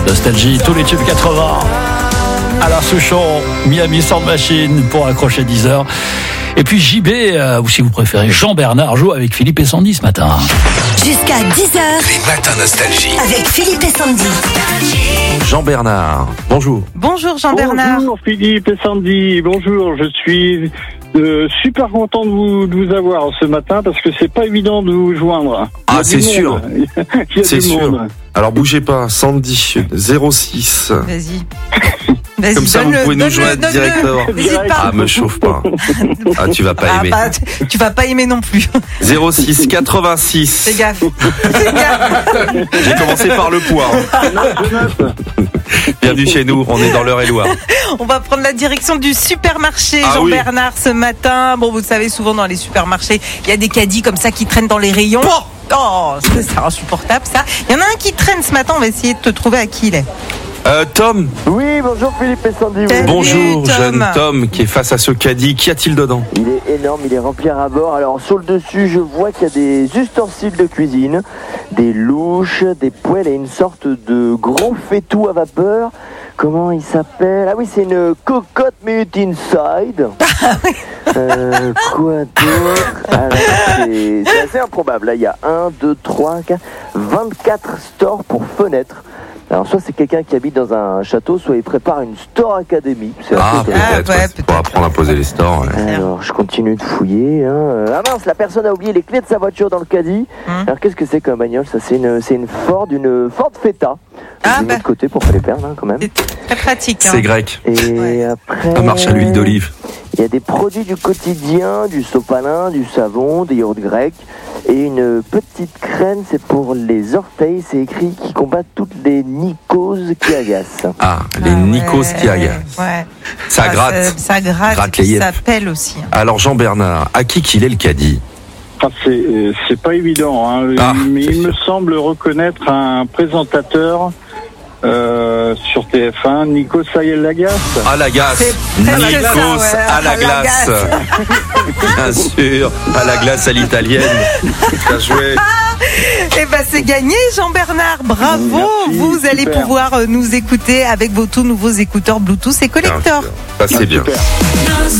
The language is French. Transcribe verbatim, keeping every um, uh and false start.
Nostalgie, tous les tubes quatre-vingts. Alain Souchon, Miami Sound Machine pour accrocher dix heures. Et puis J B, euh, ou si vous préférez, Jean-Bernard joue avec Philippe et Sandy ce matin. Jusqu'à dix heures. Les matins Nostalgie. Avec Philippe et Sandy. Jean-Bernard, bonjour. Bonjour Jean-Bernard. Bonjour Philippe et Sandy, bonjour, je suis euh, super content de vous, de vous avoir ce matin parce que c'est pas évident de vous joindre. Ah, Il y a c'est du sûr. monde. Il y a C'est du sûr. monde. Alors bougez pas, Sandy, zéro six. Vas-y. Vas-y, Comme ça, vous donne-le, pouvez nous donne-le, joindre donne-le. directement. N'hésite pas. Ah, me chauffe pas. Ah, tu vas pas Ah, aimer. bah, tu vas pas aimer non plus. zéro six quatre-vingt-six. Fais gaffe. Fais gaffe. J'ai commencé par le poids. hein. Bienvenue chez nous, on est dans l'Eure-et-Loire. On va prendre la direction du supermarché, Ah Jean-Bernard, ce matin. Bon, vous savez, souvent dans les supermarchés, il y a des caddies comme ça qui traînent dans les rayons. Oh, c'est c'est insupportable ça. Il y en a un qui traîne ce matin, on va essayer de te trouver à qui il est. Euh, Tom, Oui, bonjour Philippe et Sandy. Salut, bonjour, Tom. jeune Tom qui est face à ce caddie. Qu'y a-t-il dedans? Il est énorme, il est rempli à bord. Alors sur le dessus, je vois qu'il y a des ustensiles de cuisine, des louches, des poêles et une sorte de gros faitout à vapeur. Comment il s'appelle? Ah oui, c'est une cocotte minute inside. euh, quoi d'autre? Alors c'est c'est assez improbable. Là, il y a un, deux, trois, quatre, vingt-quatre stores pour fenêtres. Alors soit c'est quelqu'un qui habite dans un château, soit il prépare une store academy. C'est Ah, assez Ah, peut-être, ouais, ouais, peut-être. pour apprendre à poser les stores. ouais. Alors, je continue de fouiller. Hein. Ah mince, la personne a oublié les clés de sa voiture dans le caddie. Hum. Alors, qu'est-ce que c'est comme bagnole? Ça, c'est une, c'est une Ford, une Ford Feta. Ah, Je mets bah. de côté pour pas les perdre, hein, quand même. C'est très pratique. hein. C'est grec. Et Ouais. après, Ça marche à l'huile d'olive. il y a des produits du quotidien, du sopalin, du savon, des yaourts grecs. Et une petite crème, c'est pour les orteils. C'est écrit qui combat toutes les mycoses qui agacent. Ah, les Ah, Nikos ouais, qui agacent. Ouais. Ça Ah, gratte. Ça, ça gratte, Gratte et les puis yeux. ça pèle aussi. hein. Alors Jean-Bernard, à qui qu'il est le caddie? Enfin, c'est, euh, c'est pas évident, hein, Ah, mais c'est il me sûr. semble reconnaître un présentateur euh, sur T F un, Nikos Lagasse. À la glace. C'est presque Nikos ça, ouais, à la à la glace. Bien sûr, à la glace à l'italienne. Bien joué. Eh ben c'est gagné Jean-Bernard, bravo. Merci, Vous allez super. pouvoir euh, nous écouter avec vos tout nouveaux écouteurs Bluetooth et Bien collector. sûr. Ça c'est bien. Super.